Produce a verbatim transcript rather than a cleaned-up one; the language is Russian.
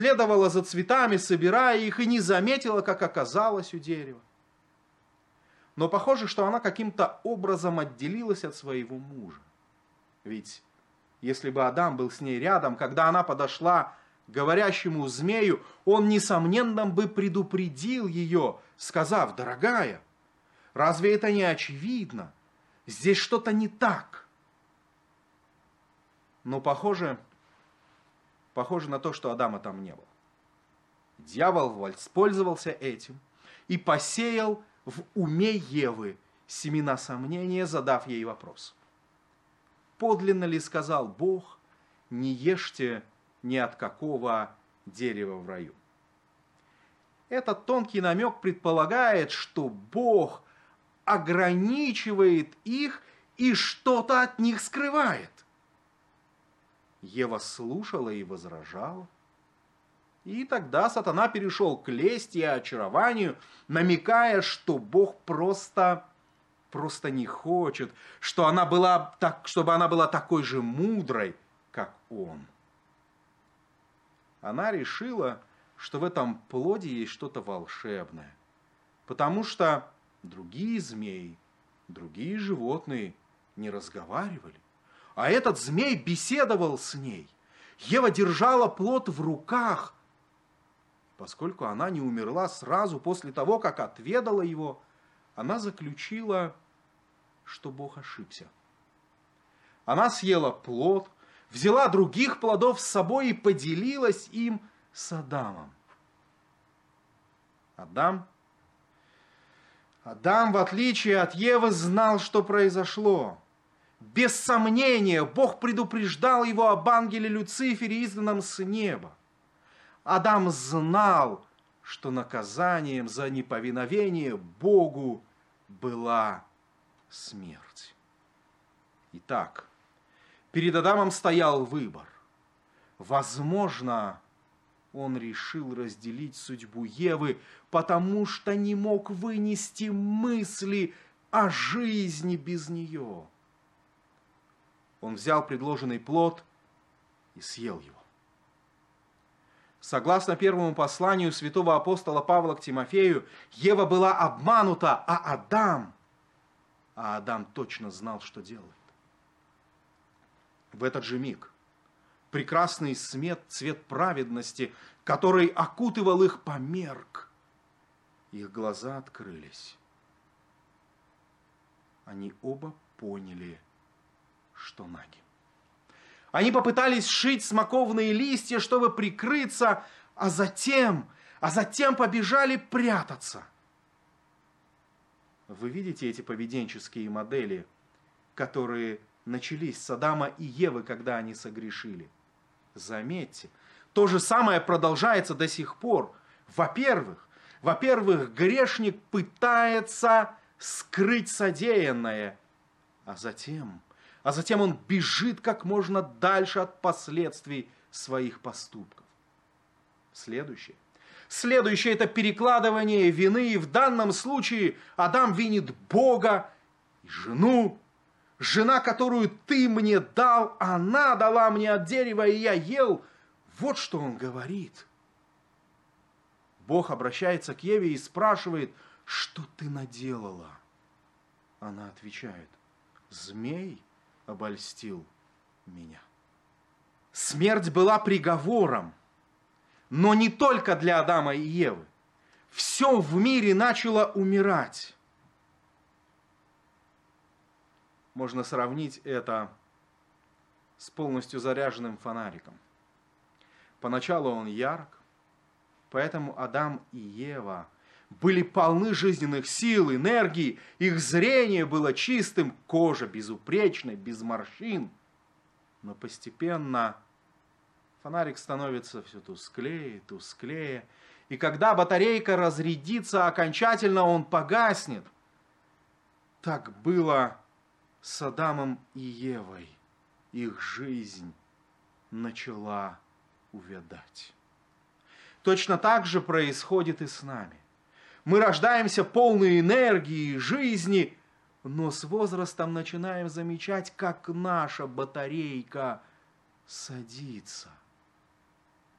следовала за цветами, собирая их, и не заметила, как оказалась у дерева. Но похоже, что она каким-то образом отделилась от своего мужа. Ведь если бы Адам был с ней рядом, когда она подошла к говорящему змею, он, несомненно, бы предупредил ее, сказав: «Дорогая, разве это не очевидно? Здесь что-то не так». Но похоже, похоже на то, что Адама там не было. Дьявол воспользовался этим и посеял в уме Евы семена сомнения, задав ей вопрос: «Подлинно ли сказал Бог, не ешьте ни от какого дерева в раю?» Этот тонкий намек предполагает, что Бог ограничивает их и что-то от них скрывает. Ева слушала и возражала. И тогда сатана перешел к лести и очарованию, намекая, что Бог просто, просто не хочет, что она была так, чтобы она была такой же мудрой, как он. Она решила, что в этом плоде есть что-то волшебное, потому что другие змеи, другие животные не разговаривали, а этот змей беседовал с ней. Ева держала плод в руках. Поскольку она не умерла сразу после того, как отведала его, она заключила, что Бог ошибся. Она съела плод, взяла других плодов с собой и поделилась им с Адамом. Адам, Адам, в отличие от Евы, знал, что произошло. Без сомнения, Бог предупреждал его об ангеле Люцифере, изгнанном с неба. Адам знал, что наказанием за неповиновение Богу была смерть. Итак, перед Адамом стоял выбор. Возможно, он решил разделить судьбу Евы, потому что не мог вынести мысли о жизни без нее. Он взял предложенный плод и съел его. Согласно первому посланию святого апостола Павла к Тимофею, Ева была обманута, а Адам, а Адам точно знал, что делает. В этот же миг прекрасный свет, цвет праведности, который окутывал их, померк. Их глаза открылись. Они оба поняли, что наги. Они попытались сшить смоковные листья, чтобы прикрыться, а затем, а затем побежали прятаться. Вы видите эти поведенческие модели, которые начались с Адама и Евы, когда они согрешили? Заметьте, то же самое продолжается до сих пор. Во-первых, во-первых, грешник пытается скрыть содеянное, а затем... А затем он бежит как можно дальше от последствий своих поступков. Следующее. Следующее – это перекладывание вины. И в данном случае Адам винит Бога и жену. Жена, которую ты мне дал, она дала мне от дерева, и я ел. Вот что он говорит. Бог обращается к Еве и спрашивает: что ты наделала? Она отвечает: змей обольстил меня. Смерть была приговором, но не только для Адама и Евы. Все в мире начало умирать. Можно сравнить это с полностью заряженным фонариком. Поначалу он ярок, поэтому Адам и Ева были полны жизненных сил, энергии, их зрение было чистым, кожа безупречной, без морщин. Но постепенно фонарик становится все тусклее, тусклее, и когда батарейка разрядится окончательно, он погаснет. Так было с Адамом и Евой. Их жизнь начала увядать. Точно так же происходит и с нами. Мы рождаемся полные энергии, жизни, но с возрастом начинаем замечать, как наша батарейка садится.